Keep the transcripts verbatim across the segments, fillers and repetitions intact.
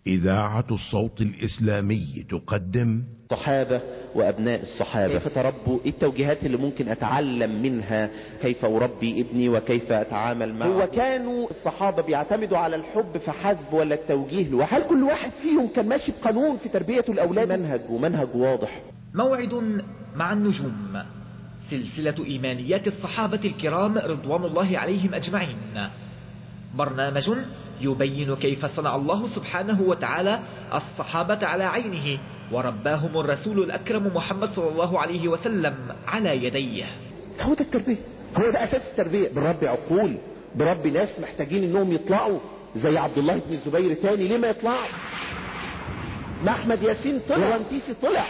إذاعة الصوت الإسلامي تقدم صحابة وأبناء الصحابة، كيف تربوا، إيه التوجيهات اللي ممكن أتعلم منها، كيف أربي ابني وكيف أتعامل معه. هو كانوا الصحابة بيعتمدوا على الحب فحسب ولا التوجيه له؟ هل كل واحد فيهم كان ماشي بقانون في تربية الأولاد؟ منهج ومنهج واضح. موعد مع النجوم، سلسلة إيمانيات الصحابة الكرام رضوان الله عليهم أجمعين، برنامج يبين كيف صنع الله سبحانه وتعالى الصحابة على عينه ورباهم الرسول الأكرم محمد صلى الله عليه وسلم على يديه. هو ده التربية، هو ده أساس التربية. بربي عقول، بربي ناس محتاجين انهم يطلعوا زي عبد الله بن الزبير تاني. ليه ما يطلعوا؟ ما احمد ياسين طلع ورنتيسي طلع،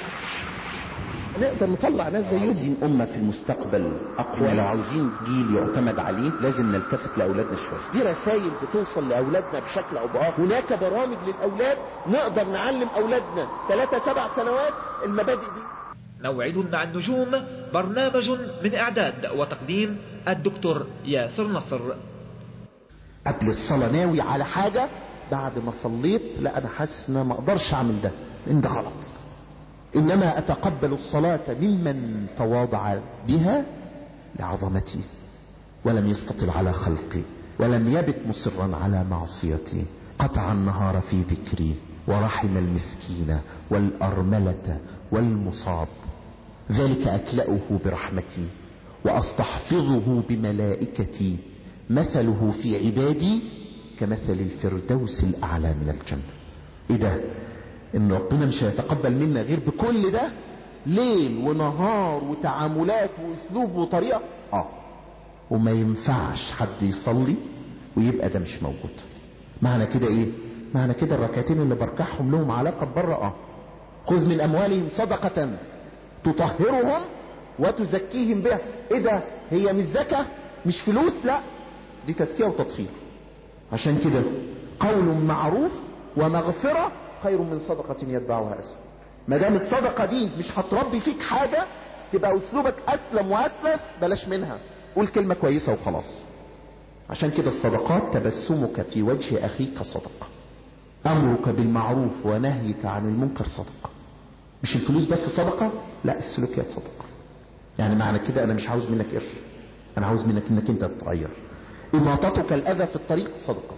نقدر نطلع ناس زي. عايزين أمة في المستقبل أقوى، لو عاوزين جيل يعتمد عليه لازم نلتفت لأولادنا شوية. دي رسائل بتوصل لأولادنا بشكل أو بآخر. هناك برامج للأولاد نقدر نعلم أولادنا ثلاثة سبع سنوات المبادئ دي. موعد مع النجوم، برنامج من إعداد وتقديم الدكتور ياسر نصر. قبل الصلاة ناوي على حاجة، بعد ما صليت لا أنا حاسس إن ما أقدرش أعمل ده، إن ده غلط. إنما أتقبل الصلاة ممن تواضع بها لعظمتي ولم يستطل على خلقي ولم يبت مصرا على معصيتي، قطع النهار في ذكري ورحم المسكين والأرملة والمصاب، ذلك أكلأه برحمتي وأستحفظه بملائكتي، مثله في عبادي كمثل الفردوس الأعلى من الجنة. إيه ده؟ ان ربنا مش هيتقبل منا غير بكل ده، ليل ونهار وتعاملات واسلوب وطريقة. اه وما ينفعش حد يصلي ويبقى ده مش موجود. معنى كده ايه؟ معنى كده الركعتين اللي بركعهم لهم علاقة بره. اه خذ من اموالهم صدقة تطهرهم وتزكيهم بها. ايه ده؟ هي مش زكاة، مش فلوس، لا دي تزكية وتطهير. عشان كده قول معروف ومغفرة خير من صدقة يتبعها أذى. ما دام الصدقة دي مش هتربي فيك حاجة، تبقى اسلوبك اسلم واسلس، بلاش منها، قول كلمة كويسة وخلاص. عشان كده الصدقات تبسمك في وجه اخيك صدقة، امرك بالمعروف ونهيك عن المنكر صدقة. مش الفلوس بس صدقة، لا السلوكيات صدقة. يعني معنى كده انا مش عاوز منك قرش، انا عاوز منك انك انت تتغير. اماطتك الاذى في الطريق صدقة،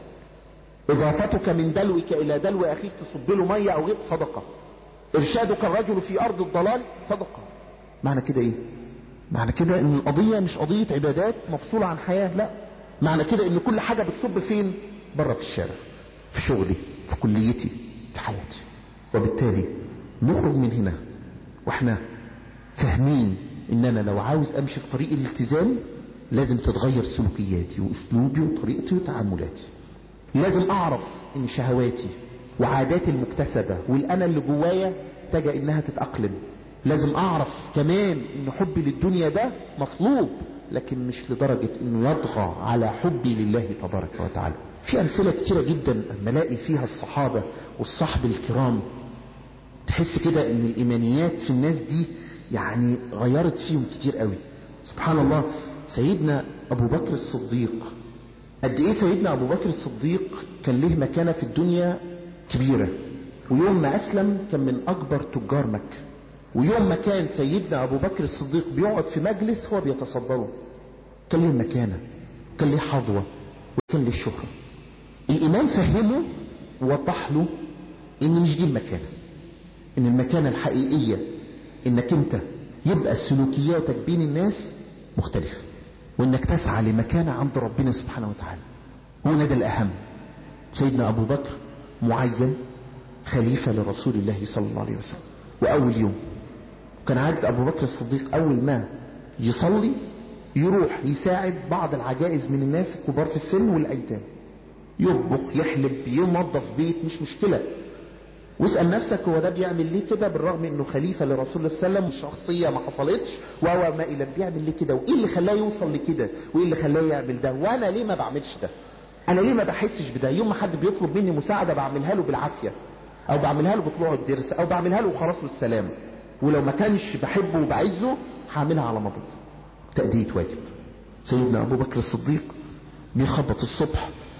اضافتك من دلوك الى دلو اخيك تصب له ميه او غيط صدقه، ارشادك الرجل في ارض الضلال صدقه. معنى كده ايه؟ معنى كده ان القضيه مش قضيه عبادات مفصوله عن حياه، لا معنى كده ان كل حاجه بتصب فين؟ بره في الشارع، في شغلي، في كليتي، في حياتي. وبالتالي نخرج من هنا واحنا فاهمين ان انا لو عاوز امشي في طريق الالتزام لازم تتغير سلوكياتي واسلوبي وطريقتي وتعاملاتي. لازم اعرف ان شهواتي وعاداتي المكتسبة والانا اللي جوايا تجا انها تتأقلم. لازم اعرف كمان ان حبي للدنيا ده مطلوب، لكن مش لدرجة انه يطغى على حبي لله تبارك وتعالى. في امثلة كتيرة جدا اما الاقي فيها الصحابة والصحب الكرام تحس كده ان الايمانيات في الناس دي يعني غيرت فيهم كتير قوي. سبحان الله، سيدنا ابو بكر الصديق، قد ايه سيدنا ابو بكر الصديق كان له مكانة في الدنيا كبيرة، ويوم ما اسلم كان من اكبر تجار مكة، ويوم ما كان سيدنا ابو بكر الصديق بيقعد في مجلس هو بيتصدره كان له مكانة، كان له حظوة، وكان له شهرة. الايمان فهمه ووضح له ان مش دي المكانة، ان المكانة الحقيقية انك انت يبقى سلوكياتك بين الناس مختلفة، وانك تسعى لمكانة عند ربنا سبحانه وتعالى. هو ده الاهم. سيدنا ابو بكر معين خليفة لرسول الله صلى الله عليه وسلم، واول يوم كان عادة ابو بكر الصديق اول ما يصلي يروح يساعد بعض العجائز من الناس الكبار في السن والايتام، يطبخ يحلب ينظف بيت، مش مشكلة. واسأل نفسك هو ده بيعمل ليه كده بالرغم انه خليفة لرسول الله صلى الله عليه وسلم، شخصية ما حصلتش وهو ما الى بيعمل ليه كده، وايه اللي خلاه يوصل لكده، وايه اللي خلاه يعمل ده، وانا ليه ما بعملش ده، انا ليه ما بحسش بده. يوم ما حد بيطلب مني مساعدة بعملها له بالعافية، او بعملها له بطلوع الدرس، او بعملها له وخلاص له السلام، ولو ما كانش بحبه وبعزه هعملها على مضض تأدية واجب. سيدنا ابو بكر الصديق بيخبط الصبح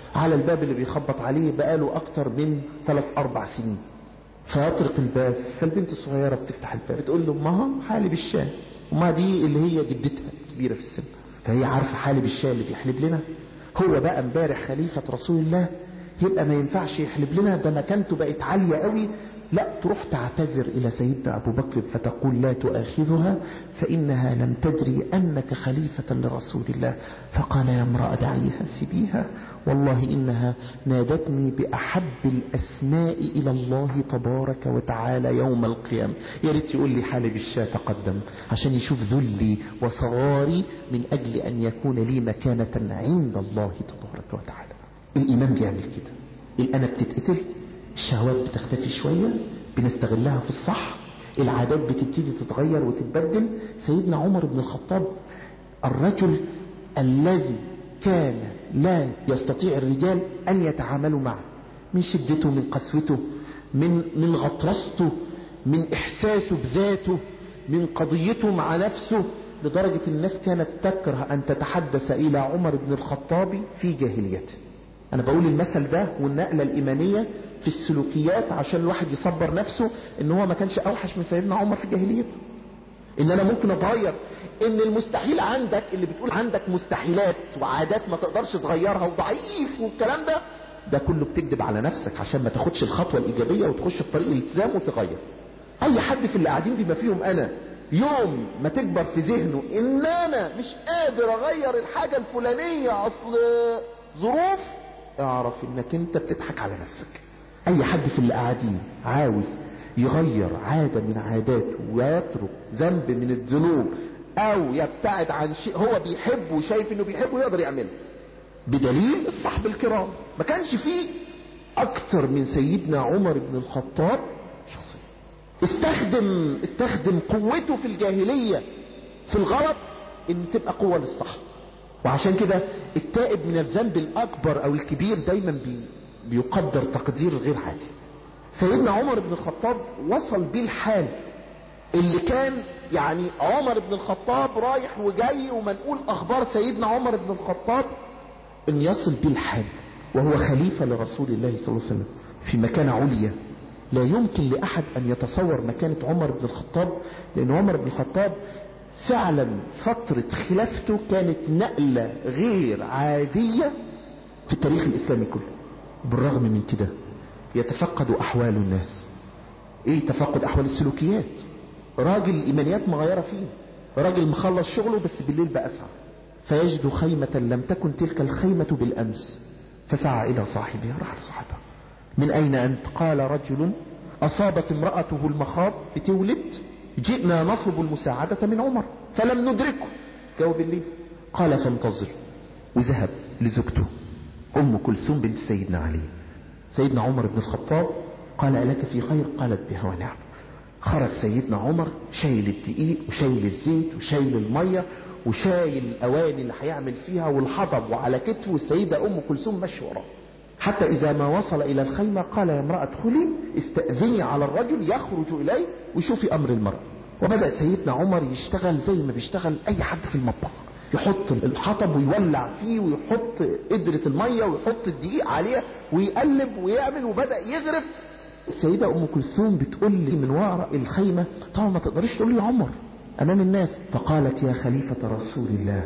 على الباب اللي بيخبط عليه بقاله اكتر من ثلاث اربع سنين. فيطرق الباب، فالبنت الصغيرة بتفتح الباب بتقول له امها حالب الشاي، وما دي اللي هي جدتها كبيرة في السن، فهي عارفة حالب الشاي اللي بيحلب لنا. هو بقى امبارح خليفة رسول الله، يبقى ما ينفعش يحلب لنا، ده مكانته بقت عالية قوي. لا، تروح تعتذر الى سيدنا ابو بكر فتقول لا تؤاخذها فانها لم تدري انك خليفة لرسول الله. فقال يا امرأة دعيها سيبيها، والله انها نادتني باحب الاسماء الى الله تبارك وتعالى يوم القيامة. يا ريت يقول لي حالب الشاة تقدم عشان يشوف ذلي وصغاري من اجل ان يكون لي مكانة عند الله تبارك وتعالى. الايمان بيعمل كده. الانا بتتقتل، الشهوات بتختفي شوية، بنستغلها في الصح، العادات بتبتدي تتغير وتتبدل. سيدنا عمر بن الخطاب الرجل الذي كان لا يستطيع الرجال ان يتعاملوا معه، من شدته، من قسوته، من من غطرسته، من احساسه بذاته، من قضيته مع نفسه، لدرجة الناس كانت تكره ان تتحدث الى عمر بن الخطاب في جاهليته. انا بقول المثل ده والنقلة الايمانية في السلوكيات عشان الواحد يصبر نفسه ان هو ما كانش اوحش من سيدنا عمر في جاهليته، ان انا ممكن اتغير. ان المستحيل عندك، اللي بتقول عندك مستحيلات وعادات ما تقدرش تغيرها وضعيف والكلام ده، ده كله بتكذب على نفسك عشان ما تاخدش الخطوة الايجابية وتخش في طريق الالتزام وتغير. اي حد في اللي قاعدين بما فيهم انا، يوم ما تكبر في ذهنه ان انا مش قادر اغير الحاجة الفلانية اصل ظروف، اعرف انك انت بتضحك على نفسك. اي حد في اللي قاعدين عاوز يغير عادة من عاداته ويترك ذنب من الذنوب او يبتعد عن شيء هو بيحبه وشايف انه بيحبه، يقدر يعمله. بدليل الصحب الكرام، ما كانش فيه اكتر من سيدنا عمر بن الخطاب شخصيا استخدم استخدم قوته في الجاهلية في الغلط ان تبقى قوة للصح. وعشان كده التائب من الذنب الاكبر او الكبير دايما بي بيقدر تقدير غير عادي. سيدنا عمر بن الخطاب وصل بيه الحال اللي كان يعني عمر بن الخطاب رايح وجاي ومنقول اخبار سيدنا عمر بن الخطاب، ان يصل بيه الحال وهو خليفة لرسول الله صلى الله عليه وسلم في مكانة عليا لا يمكن لأحد أن يتصور مكانة عمر بن الخطاب. لأن عمر بن الخطاب فعلا فترة خلافته كانت نقلة غير عادية في التاريخ الإسلامي كله. بالرغم من كده يتفقد أحوال الناس. إيه تفقد أحوال؟ السلوكيات. راجل الإيمانيات مغيرة فيه، راجل مخلص شغله بس بالليل بقى أسعى، فيجد خيمة لم تكن تلك الخيمة بالأمس، فسعى إلى صاحبها، راح لصاحبها. من أين أنت؟ قال رجل أصابت امرأته المخاض بتولد، جئنا نطلب المساعدة من عمر فلم ندركه. جاوب الليل. قال فانتظر، وذهب لزوجته أم كلثوم بنت سيدنا علي. سيدنا عمر بن الخطاب قال ألك في خير؟ قالت بها ونعم. خرج سيدنا عمر شايل الدقيق وشايل الزيت وشايل المية وشايل الأواني اللي هيعمل فيها والحطب، وعلى كتفه السيدة أم كلثوم ماشي وراه، حتى إذا ما وصل إلى الخيمة قال يا امرأة ادخلي استأذني على الرجل يخرج إليه ويشوفي أمر المرأة. وبدأ سيدنا عمر يشتغل زي ما بيشتغل أي حد في المطبخ، يحط الحطب ويولع فيه ويحط قدرة المية ويحط الدقيق عليها ويقلب ويعمل، وبدأ يغرف. السيدة أم كلثوم بتقول لي من وراء الخيمة، طبعا ما تقدرش تقول لي يا عمر أمام الناس، فقالت يا خليفة رسول الله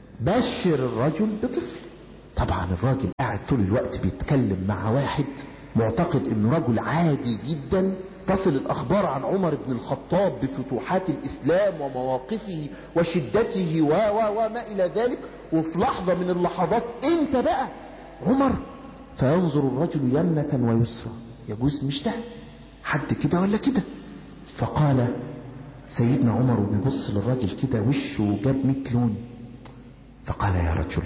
بشر الرجل بطفل. طبعا الراجل قاعد طول الوقت بيتكلم مع واحد معتقد انه رجل عادي جدا. تصل الاخبار عن عمر بن الخطاب بفتوحات الاسلام ومواقفه وشدته و و وما الى ذلك، وفي لحظة من اللحظات انت بقى عمر. فينظر الرجل يمنة ويسرى، يجوز مش ده حد كده ولا كده. فقال سيدنا عمر وبيبص للراجل كده وشه جاب مئة لون، فقال يا رجل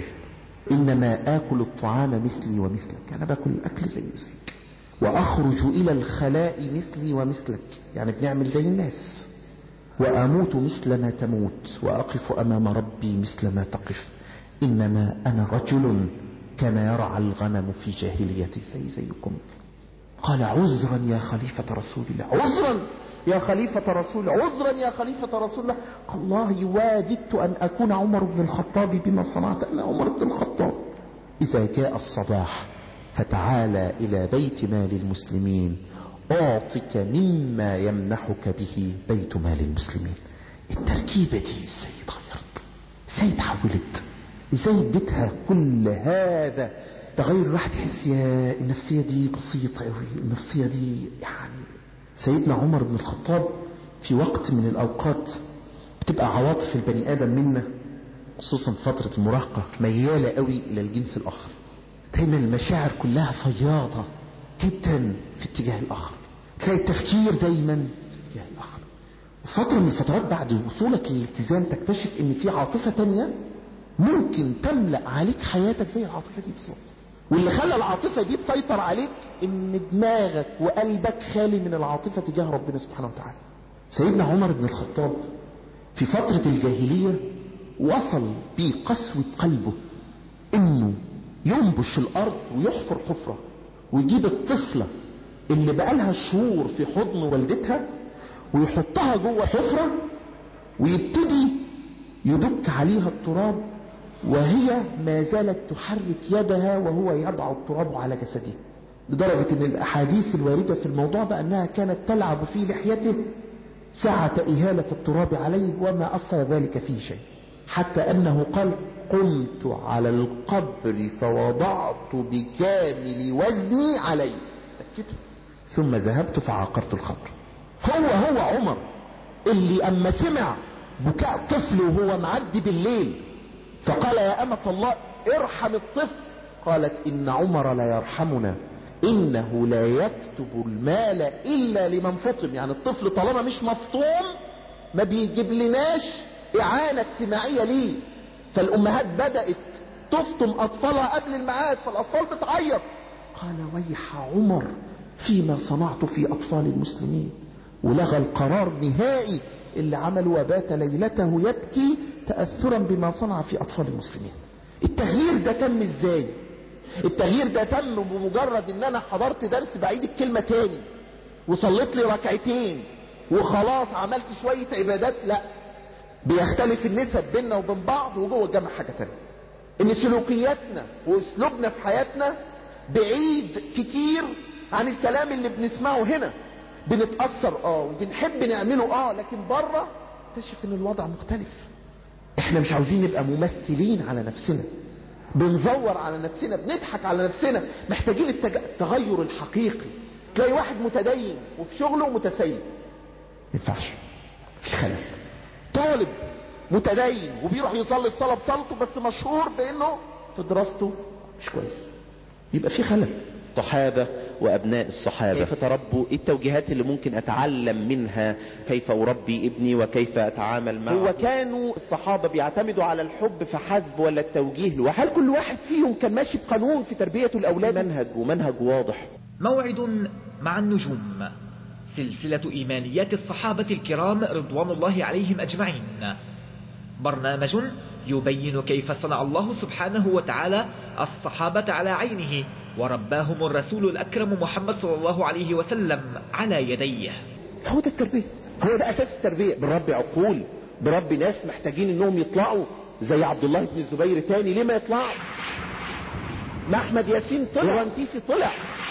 انما اكل الطعام مثلي ومثلك، انا باكل الاكل زي مثلك، واخرج الى الخلاء مثلي ومثلك، يعني بنعمل زي الناس، واموت مثل ما تموت، واقف امام ربي مثل ما تقف، انما انا رجل كان يرعى الغنم في جاهليتي زي زيكم. قال عذرا يا خليفة رسول الله، عذرا يا خليفة رسول الله، عذرا يا خليفة رسول الله. والله واددت أن أكون عمر بن الخطاب بما صنعت. أنا عمر بن الخطاب إذا جاء الصباح فتعالى إلى بيت مال المسلمين أعطك مما يمنحك به بيت مال المسلمين. التركيبة دي ازاي اتغيرت، ازاي اتحولت، ازاي اديتها كل هذا تغير؟ راح تحس يا النفسية دي بسيطة قوي، النفسية دي يعني. سيدنا عمر بن الخطاب في وقت من الأوقات بتبقى عواطف البني آدم منا خصوصا فترة المراهقة ميالة قوي إلى الجنس الآخر، دايما المشاعر كلها فياضة جدا في اتجاه الآخر، تلاقي التفكير دايما في اتجاه الآخر. فترة من الفترات بعد وصولك للالتزام تكتشف ان في عاطفة تانية ممكن تملأ عليك حياتك زي العاطفة دي بالظبط. واللي خلى العاطفة دي تسيطر عليك ان دماغك وقلبك خالي من العاطفة تجاه ربنا سبحانه وتعالى. سيدنا عمر بن الخطاب في فترة الجاهلية وصل بقسوة قلبه انه ينبش الارض ويحفر حفرة ويجيب الطفلة اللي بقالها شهور في حضن والدتها ويحطها جوه حفرة ويبتدي يدك عليها التراب وهي ما زالت تحرك يدها وهو يضع التراب على جسده، لدرجة ان الاحاديث الواردة في الموضوع ده انها كانت تلعب في لحيته ساعة إهالة التراب عليه وما أثر ذلك فيه شيء، حتى أنه قال قمت على القبر فوضعت بكامل وزني عليه ثم ذهبت فعاقرت القبر. هو هو عمر اللي أما سمع بكاء طفل وهو معدي بالليل فقال يا أمة الله ارحم الطفل، قالت إن عمر لا يرحمنا إنه لا يكتب المال إلا لمن فطم. يعني الطفل طالما مش مفطوم ما بيجيب لناش إعانة اجتماعية ليه. فالأمهات بدأت تفطم أطفالها قبل الميعاد فالأطفال بتعيط. قال ويح عمر فيما صنعت في أطفال المسلمين، ولغى القرار نهائي اللي عمل وبات ليلته يبكي تأثرا بما صنع في أطفال المسلمين. التغيير ده تم ازاي؟ التغيير ده تم بمجرد ان انا حضرت درس بعيد الكلمة تاني وصليت لي ركعتين وخلاص عملت شوية عبادات. لا، بيختلف النسب بيننا وبين بعض وجوه الجامعة حاجة تانية. ان سلوكياتنا واسلوبنا في حياتنا بعيد كتير عن الكلام اللي بنسمعه هنا. بنتأثر اه وبنحب نعمله اه لكن بره اكتشف ان الوضع مختلف. احنا مش عاوزين نبقى ممثلين على نفسنا، بنزور على نفسنا، بنضحك على نفسنا. محتاجين التج... التغير الحقيقي. تلاقي واحد متدين وفي شغله متسيب، ما ينفعش، في خلل. طالب متدين وبيروح يصلي الصلاة بصلاته بس مشهور بانه في دراسته مش كويس، يبقى في خلل. الصحابة وأبناء الصحابة كيف تربوا؟ التوجيهات اللي ممكن أتعلم منها كيف أربي ابني وكيف أتعامل معه. هو كانوا الصحابة بيعتمدوا على الحب فحسب ولا التوجيه لوحده؟ هل كل واحد فيهم كان ماشي بقانون في تربية الأولاد؟ منهج ومنهج واضح. موعد مع النجوم، سلسلة إيمانيات الصحابة الكرام رضوان الله عليهم أجمعين، برنامج يبين كيف صنع الله سبحانه وتعالى الصحابة على عينه ورباهم الرسول الأكرم محمد صلى الله عليه وسلم على يديه. هو ده التربية، هو ده أساس التربية. بربي عقول، بربي ناس محتاجين انهم يطلعوا زي عبد الله بن الزبير تاني. ليه ما يطلعوا؟ ما احمد ياسين طلع ورنتيسي طلع،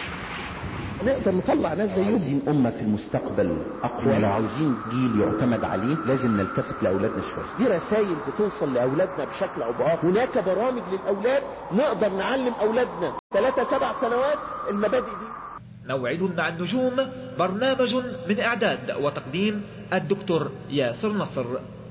نقدر نطلع ناس زيهم. عايزين أمة في المستقبل أقوى، لو عاوزين جيل يعتمد عليه لازم نلتفت لأولادنا شوية. دي رسائل بتوصل لأولادنا بشكل أو بآخر. هناك برامج للأولاد نقدر نعلم أولادنا ثلاثة سبع سنوات المبادئ دي. موعد مع النجوم، برنامج من إعداد وتقديم الدكتور ياسر نصر.